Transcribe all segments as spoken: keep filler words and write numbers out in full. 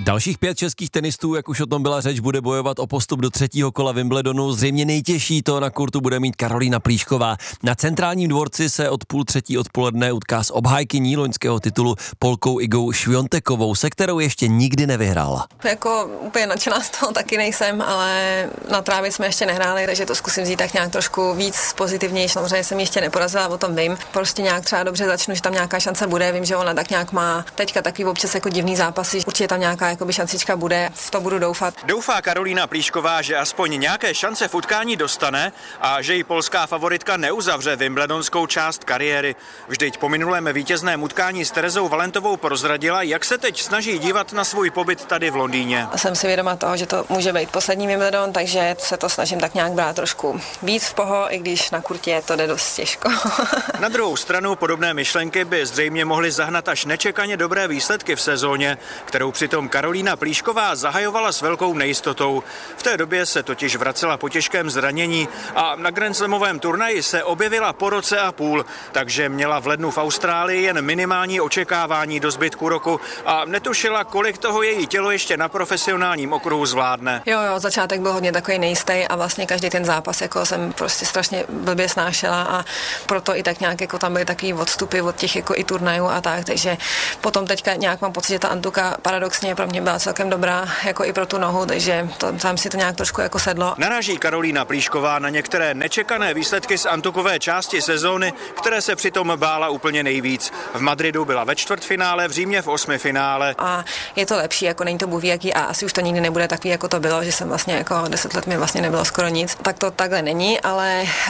Dalších pět českých tenistů, jak už o tom byla řeč, bude bojovat o postup do třetího kola Wimbledonu. Zřejmě nejtěžší to na kurtu bude mít Karolína Plíšková. Na centrálním dvorci se od půl třetí odpoledne utká s obhájkyní loňského titulu Polkou Igou Świątekovou, se kterou ještě nikdy nevyhrála. Jako úplně nadšená z toho taky nejsem, ale na trávě jsme ještě nehráli, takže to zkusím vzít tak nějak trošku víc pozitivnější. Samozřejmě jsem ještě neporazila, o tom vím. Prostě nějak třeba dobře začnu, že tam nějaká šance bude. Vím, že ona tak nějak má teďka takový občas jako divný zápasy. Určitě tam nějaká jakoby šancička bude, v to budu doufat. Doufá Karolína Plíšková, že aspoň nějaké šance v utkání dostane a že jí polská favoritka neuzavře wimbledonskou část kariéry. Vždyť po minulém vítězném utkání s Terezou Valentovou prozradila, jak se teď snaží dívat na svůj pobyt tady v Londýně. Jsem si vědoma toho, že to může být poslední Wimbledon, takže se to snažím tak nějak brát trošku víc v poho, i když na kurtě to jde dost těžko. Na druhou stranu podobné myšlenky by zřejmě mohly zahnat až nečekaně dobré výsledky v sezóně, kterou přitom Karolína Plíšková zahajovala s velkou nejistotou. V té době se totiž vracela po těžkém zranění a na grandslamovém turnaji se objevila po roce a půl, takže měla v lednu v Austrálii jen minimální očekávání do zbytku roku a netušila, kolik toho její tělo ještě na profesionálním okruhu zvládne. Jo, jo, začátek byl hodně takový nejistý a vlastně každý ten zápas jako jsem prostě strašně blbě snášela a proto i tak nějak jako tam byly takový odstupy od těch jako i turnajů a tak, takže potom teďka nějak mám pocit, že ta Antuka paradoxně pro mě byla celkem dobrá, jako i pro tu nohu, takže to, tam si to nějak trošku jako sedlo. Naráží Karolína Plíšková na některé nečekané výsledky z Antukové části sezóny, které se přitom bála úplně nejvíc. V Madridu byla ve čtvrtfinále, v Římě v osmifinále. A je to lepší, jako není to bůh jaký a asi už to nikdy nebude takový, jako to bylo, že jsem vlastně jako deset let mi vlastně nebylo skoro nic. Tak to takhle není, ale uh,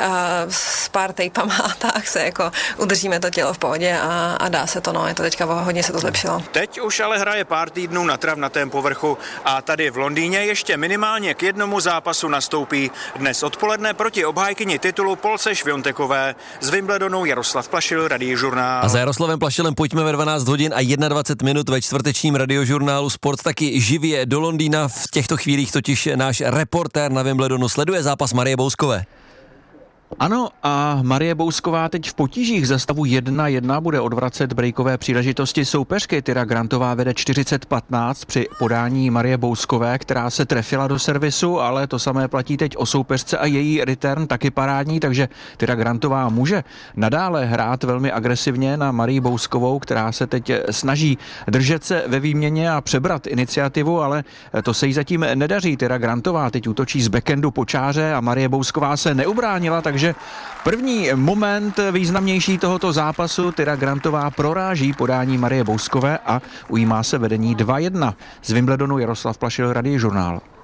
s pár tejpama a tak se jako udržíme to tělo v pohodě a, a dá se to, no, je to teďka hodně se to zlepšilo. Teď už ale hraje pár týdnů na travnatém povrchu a tady v Londýně ještě minimálně k jednomu zápasu nastoupí. Dnes odpoledne proti obhájkyni titulu Polce Świątekové. Z Wimbledonu Jaroslav Plašil, Radiožurnál. A za Jaroslavem Plašilem pojďme ve dvanáct hodin a dvacet jedna minut ve čtvrtečním Radiožurnálu Sport taky živě do Londýna. V těchto chvílích totiž náš reportér na Wimbledonu sleduje zápas Marie Bouskové. Ano, a Marie Bousková teď v potížích za stavu jedna jedna bude odvracet breakové příležitosti soupeřky. Tyra Grantová vede čtyřicet patnáct při podání Marie Bouskové, která se trefila do servisu, ale to samé platí teď o soupeřce a její return taky parádní, takže Tyra Grantová může nadále hrát velmi agresivně na Marii Bouskovou, která se teď snaží držet se ve výměně a přebrat iniciativu, ale to se jí zatím nedaří. Tyra Grantová teď útočí z backendu po čáře a Marie Bousková se neubránila, takže Takže první moment významnější tohoto zápasu, Tyra Grantová proráží podání Marie Bouskové a ujímá se vedení dva jedna. Z Wimbledonu Jaroslav Plašil, Radiožurnál.